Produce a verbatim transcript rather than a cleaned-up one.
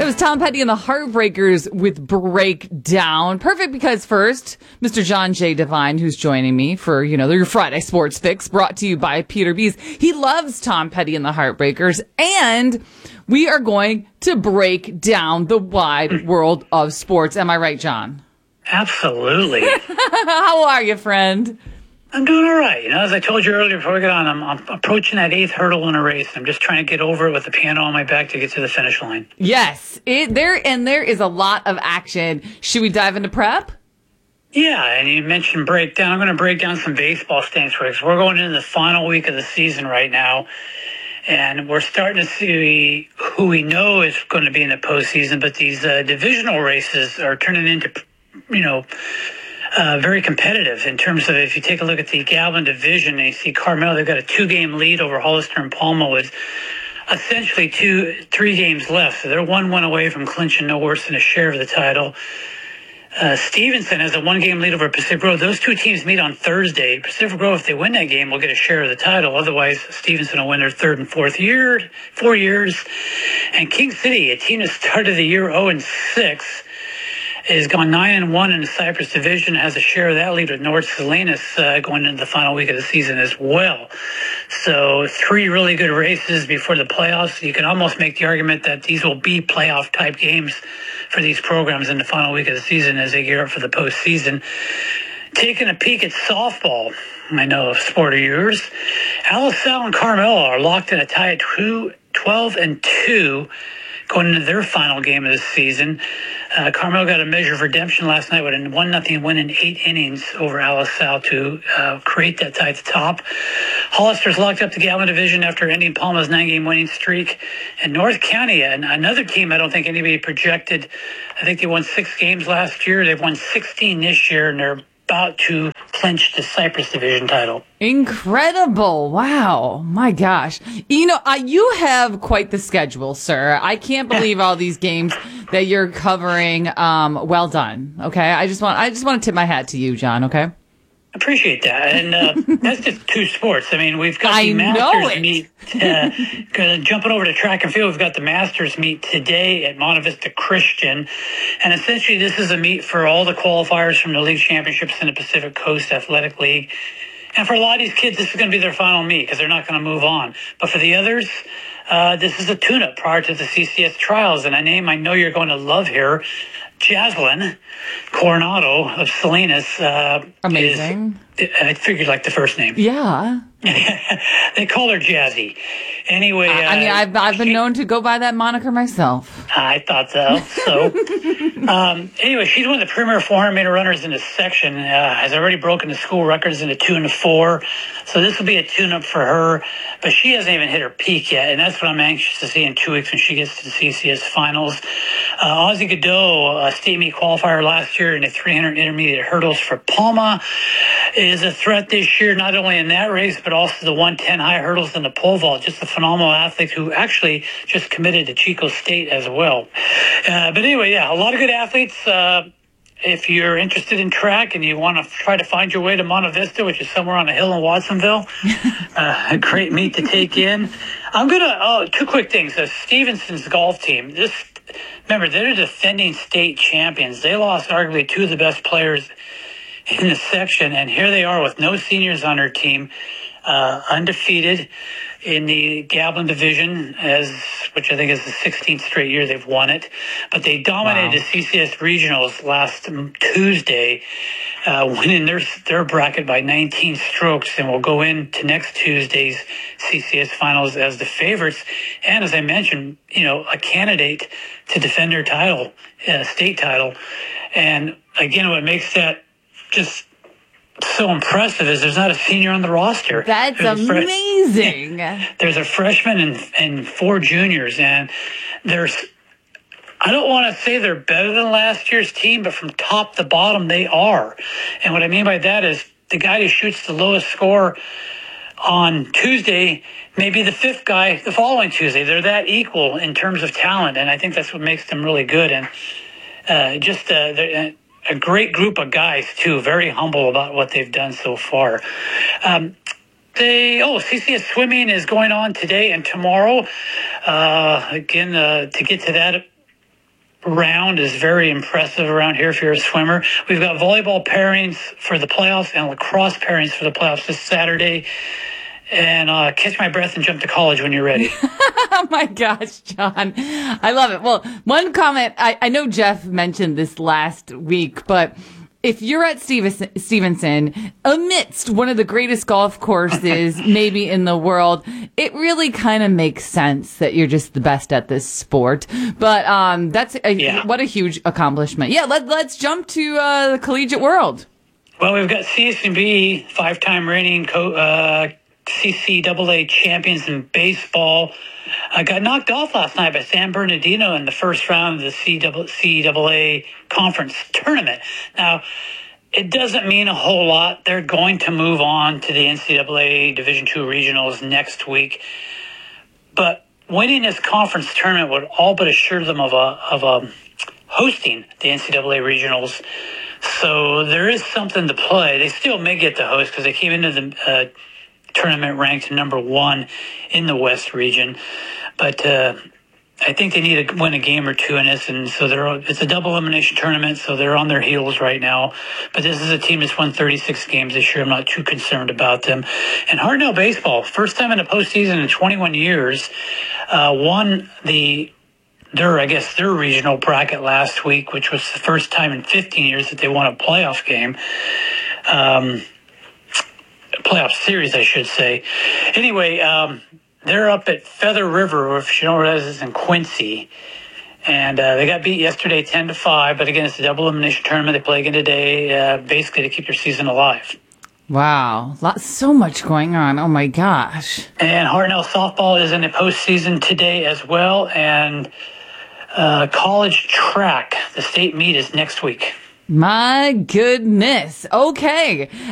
was Tom Petty and the Heartbreakers with Breakdown. Perfect because first, Mister John J. Devine, who's joining me for, you know, your Friday Sports Fix, brought to you by Peter Bees. He loves Tom Petty and the Heartbreakers, and we are going to break down the wide world of sports. Am I right, John? Absolutely. How are you, friend? I'm doing all right. You know, as I told you earlier before we got on, I'm, I'm approaching that eighth hurdle in a race. I'm just trying to get over it with the piano on my back to get to the finish line. Yes, it, there and there is a lot of action. Should we dive into prep? Yeah, and you mentioned breakdown. I'm going to break down some baseball standings for us. We're going into the final week of the season right now, and we're starting to see who we know is going to be in the postseason. But these uh, divisional races are turning into, you know, Uh, very competitive in terms of if you take a look at the Galvin division and you see Carmel, they've got a two-game lead over Hollister and Palma with essentially two, three games left. So they're one one away from clinching no worse than a share of the title. Uh, Stevenson has a one-game lead over Pacific Grove. Those two teams meet on Thursday. Pacific Grove, if they win that game, will get a share of the title. Otherwise, Stevenson will win their third and fourth year, four years. And King City, a team that started the year oh and six, is gone nine and one in the Cypress division, has a share of that lead with North Salinas uh, going into the final week of the season as well. So three really good races before the playoffs. You can almost make the argument that these will be playoff type games for these programs in the final week of the season as they gear up for the postseason. Taking a peek at softball, I know a sport of yours. Alisal and Carmel are locked in a tie at two, twelve and two. Going into their final game of the season. Uh, Carmel got a measure of redemption last night with a one nothing win in eight innings over Alisal to uh, create that tie at the top. Hollister's locked up the Galvin division after ending Palma's nine-game winning streak. And North County, and another team I don't think anybody projected, I think they won six games last year. They've won sixteen this year, and they're about to clinch the Cypress division title. Incredible. Wow. My gosh. You know, uh, you have quite the schedule, sir. I can't believe all these games that you're covering. Um, well done. Okay. I just want, I just want to tip my hat to you, John. Okay. Appreciate that. And uh, that's just two sports. I mean, we've got the I Masters meet. Uh, gonna, jumping over to track and field, we've got the Masters meet today at Monte Vista Christian. And essentially, this is a meet for all the qualifiers from the league championships in the Pacific Coast Athletic League. And for a lot of these kids, this is going to be their final meet because they're not going to move on. But for the others, uh, this is a tune-up prior to the C C S trials. And a name I know you're going to love here, Jaslyn Coronado of Salinas. Uh, Amazing. Is, I figured like the first name. Yeah. They call her Jazzy. Anyway. I, I mean, uh, I've, I've been she, known to go by that moniker myself. I thought so. So, um, anyway, she's one of the premier four hundred meter runners in this section. Uh, has already broken the school records in a two and a four. So this will be a tune-up for her. But she hasn't even hit her peak yet, and that's what I'm anxious to see in two weeks when she gets to the C C S finals. Uh, Ozzy Godot, a state meet qualifier last year in the three hundred intermediate hurdles for Palma, is a threat this year, not only in that race, but also the one ten high hurdles and the pole vault. Just a phenomenal athlete who actually just committed to Chico State as well. Uh, but anyway, yeah, a lot of good athletes. Uh, if you're interested in track and you want to try to find your way to Monte Vista, which is somewhere on a hill in Watsonville, uh, a great meet to take in. I'm going to, oh, two quick things. Uh, Stevenson's golf team, this, remember, they're defending state champions. They lost arguably two of the best players in the section, and here they are with no seniors on their team, uh, undefeated in the Galvin division, as which I think is the sixteenth straight year they've won it. But they dominated wow. the C C S regionals last Tuesday, uh, winning their their bracket by nineteen strokes, and will go into next Tuesday's C C S finals as the favorites. And as I mentioned, you know, a candidate to defend their title, uh, state title. And again, what makes that just so impressive is there's not a senior on the roster. That's there's amazing. Fre- there's a freshman and, and four juniors, and there's, I don't want to say they're better than last year's team, but from top to bottom, they are. And what I mean by that is the guy who shoots the lowest score on Tuesday may be the fifth guy the following Tuesday. They're that equal in terms of talent, and I think that's what makes them really good. And uh, just uh, they're, a great group of guys, too, very humble about what they've done so far. Um, they, oh, C C S swimming is going on today and tomorrow. Uh, again, uh, to get to that round is very impressive around here if you're a swimmer. We've got volleyball pairings for the playoffs and lacrosse pairings for the playoffs this Saturday. And uh, catch my breath and jump to college when you're ready. Oh, my gosh, John. I love it. Well, one comment, I, I know Jeff mentioned this last week, but if you're at Stevenson, Stevenson, amidst one of the greatest golf courses maybe in the world, it really kind of makes sense that you're just the best at this sport. But um, that's a, yeah. what a huge accomplishment. Yeah, let, let's jump to uh, the collegiate world. Well, we've got C C B, five-time reigning co- uh C C A A champions in baseball. I uh, got knocked off last night by San Bernardino in the first round of the C C A A conference tournament. Now, it doesn't mean a whole lot. They're going to move on to the N C double A Division two regionals next week. But winning this conference tournament would all but assure them of a of a hosting the N C double A regionals. So there is something to play. They still may get the host because they came into the uh, tournament ranked number one in the West region, but uh, I think they need to win a game or two in this, and so they're it's a double elimination tournament, so they're on their heels right now. But this is a team that's won thirty-six games this year. I'm not too concerned about them. And Hartnell baseball, first time in the postseason in twenty-one years, uh, won the their I guess their regional bracket last week, which was the first time in fifteen years that they won a playoff game. Um, playoff series, I should say. Anyway, um, they're up at Feather River, or if you know where that is, in Quincy. And uh, they got beat yesterday ten to five, but again, it's a double elimination tournament. They play again today, uh, basically to keep their season alive. Wow, lots, so much going on. Oh, my gosh. And Hartnell softball is in the postseason today as well. And uh, college track, the state meet is next week. My goodness. Okay.